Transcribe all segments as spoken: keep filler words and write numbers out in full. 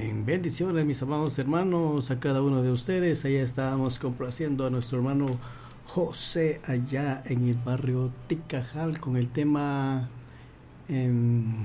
Amén. Bendiciones, mis amados hermanos, a cada uno de ustedes. Allá estábamos complaciendo a nuestro hermano José allá en el barrio Ticajal con el tema eh,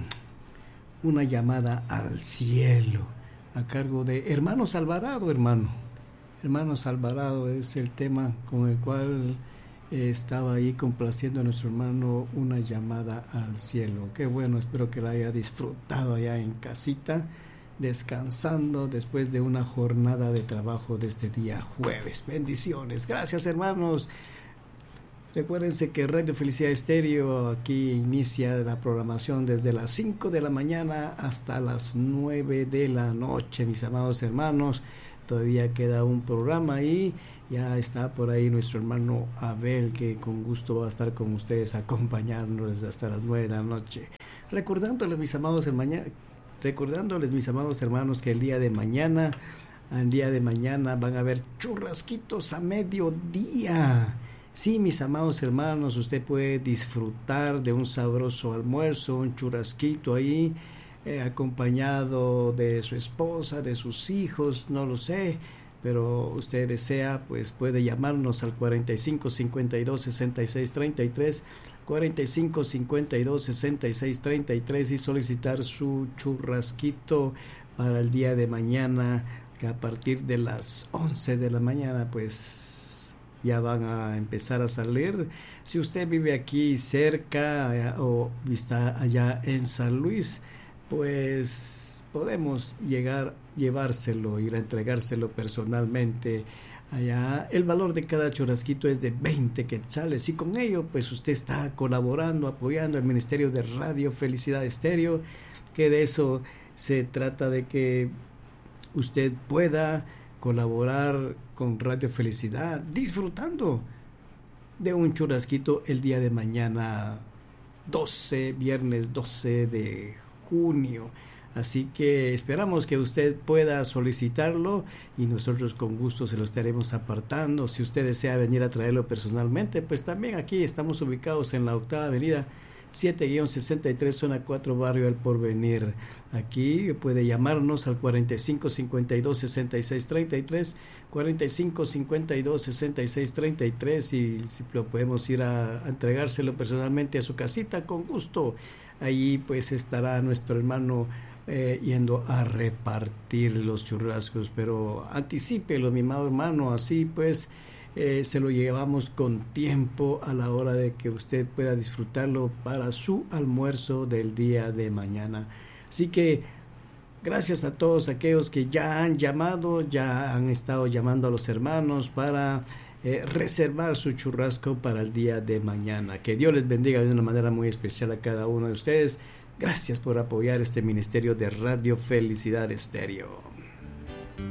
Una llamada al cielo, a cargo de Hermanos Alvarado, hermano. Hermanos Alvarado es el tema con el cual eh, estaba ahí complaciendo a nuestro hermano, Una llamada al cielo. Qué bueno, espero que la haya disfrutado allá en casita, descansando después de una jornada de trabajo de este día jueves. Bendiciones. Gracias, hermanos. Recuérdense que Radio Felicidad Estéreo aquí inicia la programación desde las cinco de la mañana hasta las nueve de la noche, mis amados hermanos. Todavía queda un programa ahí. Ya está por ahí nuestro hermano Abel, que con gusto va a estar con ustedes, acompañándonos hasta las nueve de la noche. Recordándoles, mis amados hermanos, recordándoles, mis amados hermanos, que el día de mañana, el día de mañana van a haber churrasquitos a mediodía. Sí, mis amados hermanos, usted puede disfrutar de un sabroso almuerzo, un churrasquito ahí, eh, acompañado de su esposa, de sus hijos, no lo sé, pero usted desea, pues puede llamarnos al cuarenta y cinco, cincuenta y dos, sesenta y seis, treinta y tres, cuarenta y cinco, cincuenta y dos, sesenta y seis, treinta y tres y solicitar su churrasquito para el día de mañana, que a partir de las once de la mañana, pues ya van a empezar a salir. Si usted vive aquí cerca o está allá en San Luis, pues podemos llegar, llevárselo, ir a entregárselo personalmente allá. El valor de cada churrasquito es de veinte quetzales y con ello pues usted está colaborando, apoyando el Ministerio de Radio Felicidad Estéreo, que de eso se trata, de que usted pueda colaborar con Radio Felicidad, disfrutando de un churrasquito el día de mañana doce, viernes doce de junio. Así que esperamos que usted pueda solicitarlo y nosotros con gusto se lo estaremos apartando. Si usted desea venir a traerlo personalmente, pues también aquí estamos ubicados en la octava avenida siete sesenta y tres, zona cuatro, barrio El Porvenir. Aquí puede llamarnos al cuarenta y cinco, cincuenta y dos, sesenta y seis, treinta y tres, cuarenta y cinco, cincuenta y dos, sesenta y seis, treinta y tres, y si lo podemos ir a, a entregárselo personalmente a su casita, con gusto. Allí pues estará nuestro hermano eh, yendo a repartir los churrascos, pero anticípelo, mi amado hermano, así pues Eh, se lo llevamos con tiempo a la hora de que usted pueda disfrutarlo para su almuerzo del día de mañana. Así que gracias a todos aquellos que ya han llamado, ya han estado llamando a los hermanos para eh, reservar su churrasco para el día de mañana. Que Dios les bendiga de una manera muy especial a cada uno de ustedes. Gracias por apoyar este ministerio de Radio Felicidad Estéreo.